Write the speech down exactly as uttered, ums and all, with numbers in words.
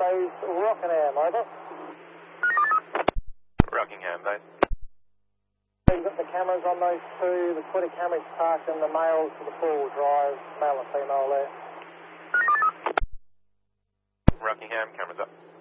base, Rockingham, over. Rockingham base. You've got the cameras on those two, the Twitter cameras parked and the males for the four-wheel drive, male and female there. Rockingham, cameras up.